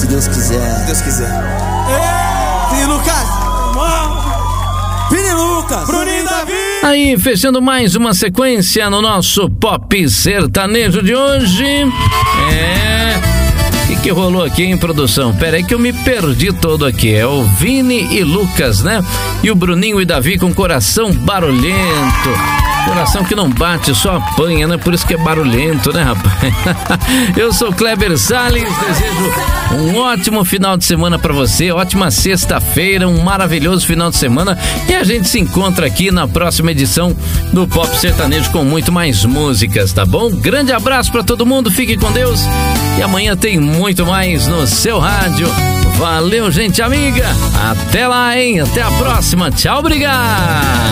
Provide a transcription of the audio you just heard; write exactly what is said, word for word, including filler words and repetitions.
Deus quiser. Se Deus quiser. Vini Lucas! Vini Lucas! Bruninho Davi! Aí, fechando mais uma sequência no nosso Pop Sertanejo de hoje. É... O que, que rolou aqui, hein, produção? Pera aí que eu me perdi todo aqui. É o Vini e Lucas, né? E o Bruninho e Davi com coração barulhento. Coração que não bate, só apanha, né? Por isso que é barulhento, né, rapaz? Eu sou Kleber Salles, desejo um ótimo final de semana pra você, ótima sexta-feira, um maravilhoso final de semana, e a gente se encontra aqui na próxima edição do Pop Sertanejo com muito mais músicas, tá bom? Grande abraço pra todo mundo, fique com Deus, e amanhã tem muito mais no seu rádio. Valeu, gente amiga, até lá, hein? Até a próxima, tchau, obrigado!